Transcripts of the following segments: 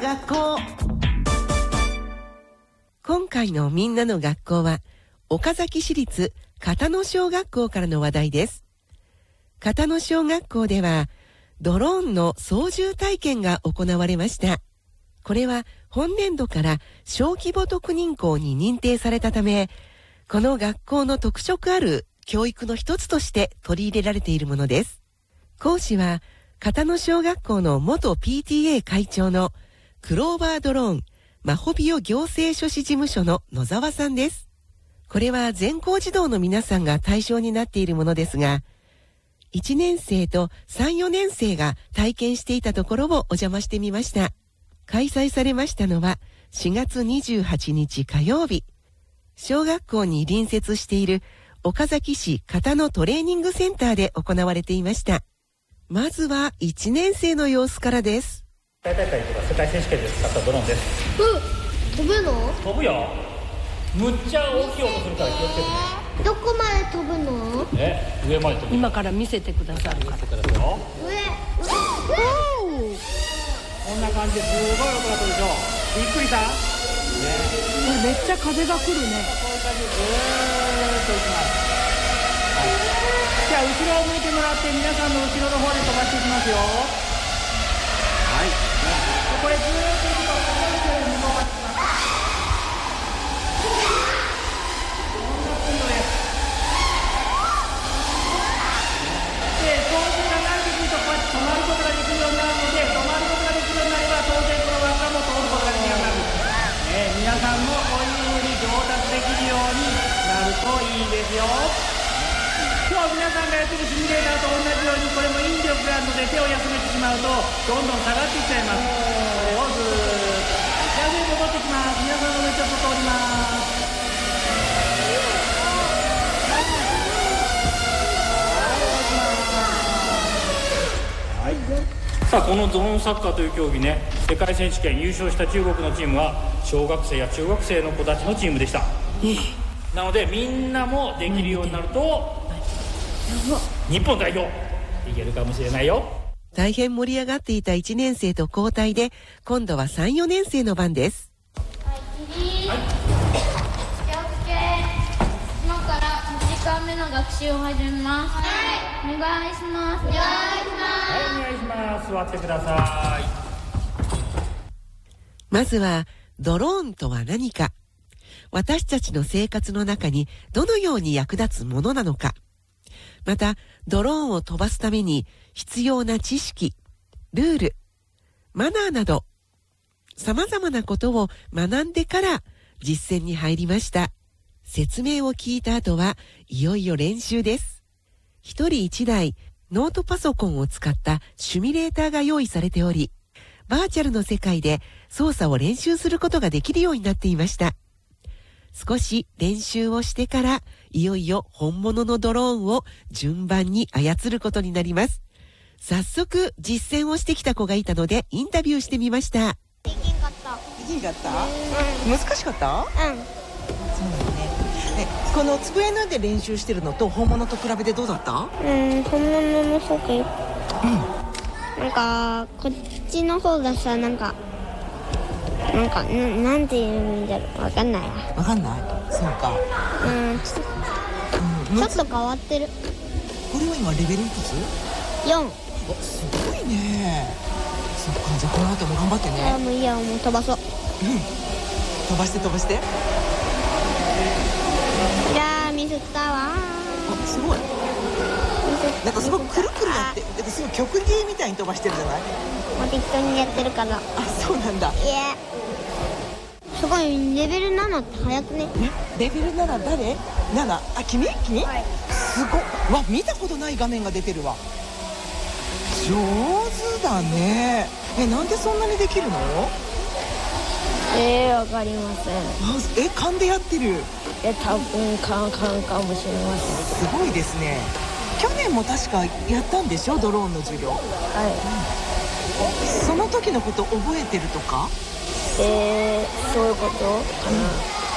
学校。今回のみんなの学校は岡崎市立片野小学校からの話題です。片野小学校ではドローンの操縦体験が行われました。これは本年度から小規模特認校に認定されたため、この学校の特色ある教育の一つとして取り入れられているものです。講師は片野小学校の元 PTA 会長のクローバードローンマホビオ行政書士事務所の野沢さんです。これは全校児童の皆さんが対象になっているものですが、1年生と3、4年生が体験していたところをお邪魔してみました。開催されましたのは4月28日火曜日。小学校に隣接している岡崎市片野トレーニングセンターで行われていました。まずは1年生の様子からです。 大会とか世界選手権で使ったドローンです。 飛ぶの？ 飛ぶよ。むっちゃ大きい音するから気をつけてね。 どこまで飛ぶの？ 上まで飛ぶ。 今から見せてくださるから。 見せてくださいよ。こんな感じですごい音がするでしょ。びっくりした？ めっちゃ風が来るね。 こういう感じでずーっと行きます。じゃあ後ろを向いてもらって皆さんの後ろの方で飛ばしていきますよ。はい。これずーっと行くとここに向こうが来ます。こんなスピードです。で、操縦が慣れてくるとこうやって止まることができるようになるので、止まることができるようになれば当然この輪っかも通ることができるようになる。皆さんもこういう風に上達できるようになるといいですよ。今日皆さんがやってるシミュレーターと同じようにこれも引力があるので手を休めてしまうとどんどん下がっていっちゃいます。これをずーっとじゃあ上に戻ってきます。皆さんの上ちょっと通ります。はい、さあこのゾーンサッカーという競技ね、世界選手権優勝した中国のチームは小学生や中学生の子たちのチームでした。なのでみんなもできるようになると日本代表いけるかもしれないよ。 大変盛り上がっていた1年生と交代で今度は3、4年生の番です。 はい、今から1時間目の学習を始めます。はい、お願いします。お願いします。 はい、お願いします。座ってください。 まずはドローンとは何か、私たちの生活の中にどのように役立つものなのか、またドローンを飛ばすために必要な知識、ルール、マナーなど様々なことを学んでから実践に入りました。説明を聞いた後はいよいよ練習です。一人一台ノートパソコンを使ったシミュレーターが用意されており、バーチャルの世界で操作を練習することができるようになっていました。少し練習をしてからいよいよ本物のドローンを順番に操ることになります。早速実践をしてきた子がいたのでインタビューしてみました。 できんかった。 できんかった？難しかった？そうだね。この机の上で練習してるのと本物と比べてどうだった？ 本物の方がなんかこっちの方がさ、なんて言うんだろう、わかんない。 わかんない？そうか。 ちょっと変わってる。 これは今レベルいくつ ？4。 すごいね。そっか、じゃあこの後も頑張ってね。 もういいや、もう飛ばそう。 飛ばして。 いやー、ミスったわー。 すごい。なんかすごくくるくるやって、なんかすごい曲芸みたいに飛ばしてるじゃない？ もう適当にやってるから。 そうなんだ。 すごい、レベル7って早くね？ レベル7誰？7？君？はい、すごっ。わ、見たことない画面が出てるわ。上手だね。なんでそんなにできるの？ わかりません。 勘でやってる？ 多分勘かもしれません。 すごいですね。去年も確かやったんでしょ、ドローンの授業。その時のこと覚えてるとか？ そういうことかな。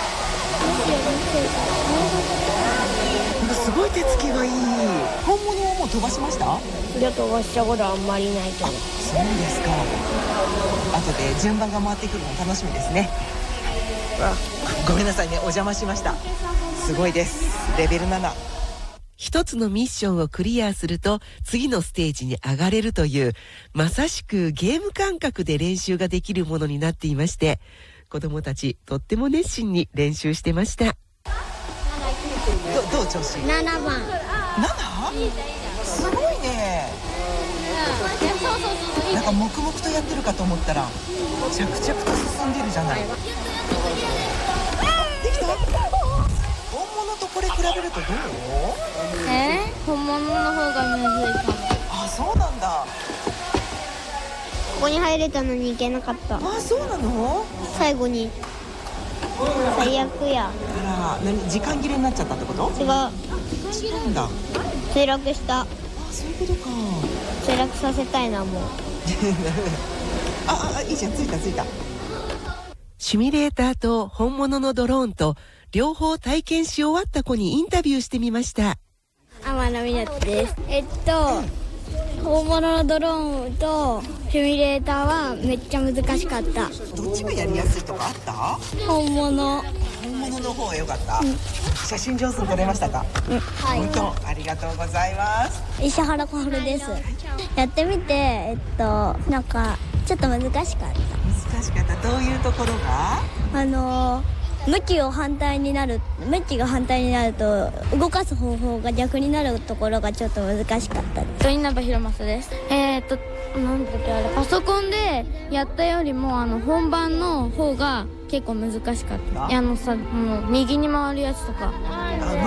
すごい手つきがいい。本物はもう飛ばしました？ 飛ばしたことあんまりないけど。 そうですか。 後で順番が回ってくるの楽しみですね。ごめんなさいね、お邪魔しました。すごいです。レベル7。 一つのミッションをクリアすると次のステージに上がれるという、まさしくゲーム感覚で練習ができるものになっていまして、子どもたちとっても熱心に練習してました。 どう調子 7番。 7？ すごいね。なんか黙々とやってるかと思ったら着々と進んでるじゃない。できた。本物とこれ比べるとどう？ 本物の方がむずいかも。 あ、そうなんだ。 ここに入れたのに行けなかった。 あ、そうなの？ 最後に最悪や。 あら、時間切れになっちゃったってこと？ 違う、 違うんだ。 墜落した。 あ、そういうことか。 墜落させたいな、もう。 いいじゃん、着いた。 シミュレーターと本物のドローンと両方体験し終わった子にインタビューしてみました。 天野湊です。本物のドローンとシミュレーターはめっちゃ難しかった。 どっちがやりやすいとかあった？ 本物の方が良かった。写真上手に撮れましたか？ はい本当、ありがとうございます。 石原小春です。やってみて、なんかちょっと難しかった。 難しかった。どういうところが？ 向きが反対になると動かす方法が逆になるところがちょっと難しかった。 稲葉博正です。なんだっけあれ、パソコンでやったよりも本番の方が結構難しかった。右に回るやつとか。